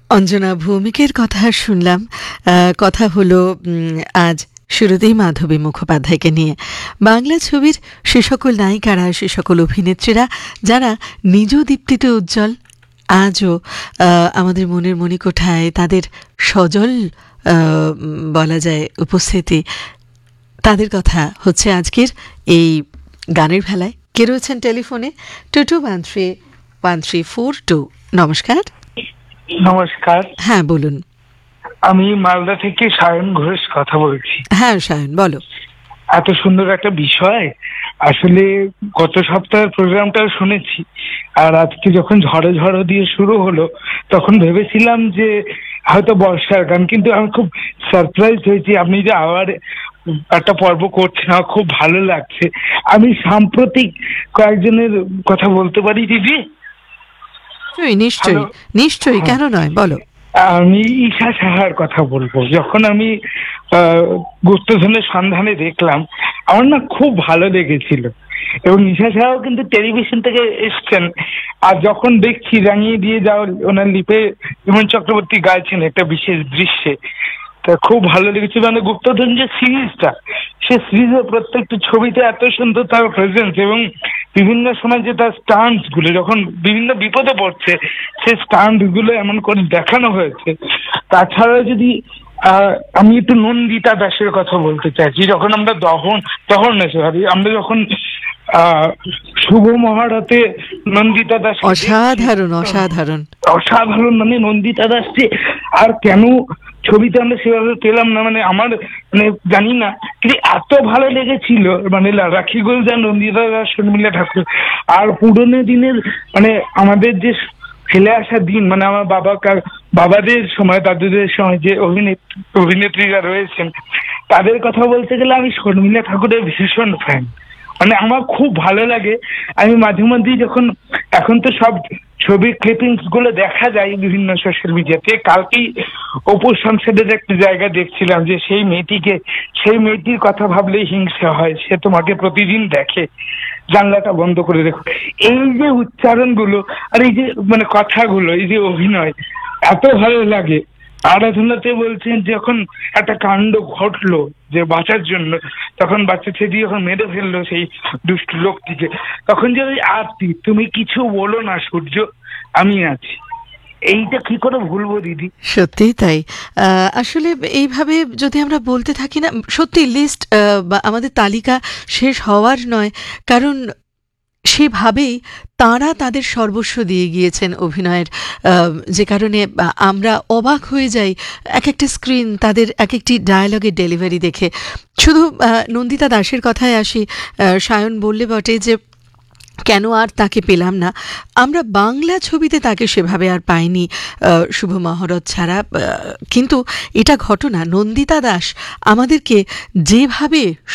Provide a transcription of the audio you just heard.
অঞ্জনা ভৌমিকের কথা শুনলাম। কথা হলো আজ শুরুতেই মাধবী মুখোপাধ্যায়কে নিয়ে। বাংলা ছবির সে সকল নায়িকারা, সে সকল অভিনেত্রীরা যারা নিজ দীপ্তিতে উজ্জ্বল, আজও আমাদের মনের মণিকোঠায় তাদের সজল বলা যায় উপস্থিতি, তাদের কথা হচ্ছে আজকের এই গানের ভেলায়। কে রয়েছেন টেলিফোনে? 22131342। নমস্কার। নমস্কার। হ্যাঁ, বলুন। আমি মালদা থেকে সায়ন ঘোষ কথা বলছি। হ্যাঁ সায়ন, বলো। এত সুন্দর একটা বিষয়, আসলে গত সপ্তাহের প্রোগ্রামটা শুনেছি, আর আজকে যখন ঝড়ো ঝড়ো দিয়ে শুরু হলো তখন ভেবেছিলাম যে হয়তো বর্ষার গান, কিন্তু আমি খুব সারপ্রাইজ হয়েছি আপনি যে আবার একটা পর্ব করছেন, আমার খুব ভালো লাগছে। আমি সাম্প্রতিক কয়েকজনের কথা বলতে পারি দিদি? নিশ্চয়ই নিশ্চয়ই, কেন নয়, বলো। আমি ঈশা সাহার কথা বলবো। যখন আমি গুপ্তধনের সন্ধানে দেখলাম, আমার না খুব ভালো লেগেছিল, এবং ঈশা সাহাও কিন্তু টেলিভিশন থেকে এসছেন। আর যখন দেখছি রাঙিয়ে দিয়ে যাও ওনার লিপে হিমন চক্রবর্তী গাইছেন একটা বিশেষ দৃশ্যে, তা খুব ভালো লেগেছে। মানে গুপ্তধন যে সিরিজটা, সে সিরিজের প্রত্যেকটা ছবিতে এত সুন্দর তার প্রেজেন্স, এবং বিভিন্ন সময় যে তার স্টান্টস গুলো যখন বিভিন্ন বিপদে পড়ছে, সেই স্টান্ট গুলো এমন করে দেখানো হয়েছে। তাছাড়া যদি আমি একটু নন্দিতা দাসের কথা বলতে চাইছি। যখন আমরা আমরা যখন শুভ মহারতে নন্দিতা দাস, অসাধারণ অসাধারণ অসাধারণ, মানে নন্দিতা দাস যে আর কেন ছবিতে আমরা সেভাবে পেলাম না, মানে আমার মানে জানি না, কিন্তু এত ভালো লেগেছিল। মানে রাখি গোলজার, নন্দিতা দাস, শর্মিলা ঠাকুর। আর পুরোনো দিনের মানে আমাদের যে ফেলে আসা দিন, মানে আমার বাবাদের সময়, দাদুদের সময় যে অভিনেত্রীরা রয়েছেন, তাদের কথা বলতে গেলে আমি শর্মিলা ঠাকুরের ভীষণ ফ্যান। মানে আমার খুব ভালো লাগে। আমি মাঝে মধ্যেই যখন, এখন তো সব ছবির ক্লিপিংস গুলো দেখা যায় বিভিন্ন সোশ্যাল মিডিয়াতে, কালকেই অপু সংসদের একটা জায়গা দেখছিলাম যে সেই মেয়েটির কথা ভাবলেই হিংসা হয়, সে তোমাকে প্রতিদিন দেখে, জানলাটা বন্ধ করে রেখো। এই যে উচ্চারণ গুলো আর এই যে মানে কথাগুলো, এই যে অভিনয়, এত ভালো লাগে। আরাধনাতে বলছেন যখন একটা কাণ্ড ঘটলো যে বাঁচার জন্য, তখন বাচ্চা ছেলে যখন মেরে ফেললো সেই দুষ্ট লোকটিকে, তখন যে ওই আরতি, তুমি কিছু বলো না সূর্য, আমি আছি, এইটা কি করে ভুলবো দিদি? সত্যিই তাই। আসলে এইভাবে যদি আমরা বলতে থাকি না, সত্যি লিস্ট বা আমাদের তালিকা শেষ হওয়ার নয়, কারণ সেভাবেই তাঁরা তাদের সর্বস্ব দিয়ে গিয়েছেন অভিনয়ের, যে কারণে আমরা অবাক হয়ে যাই এক একটা স্ক্রিন, তাদের এক একটি ডায়ালগের ডেলিভারি দেখে। শুধু নন্দিতা দাসের কথায় আসি, সায়ন বললে বটে যে কেন আর তাকে পেলাম না, আমরা বাংলা ছবিতে তাকে সেভাবে আর পাইনি শুভ মহরত ছাড়া। কিন্তু এটা ঘটনা, নন্দিতা দাস আমাদেরকে যেভাবে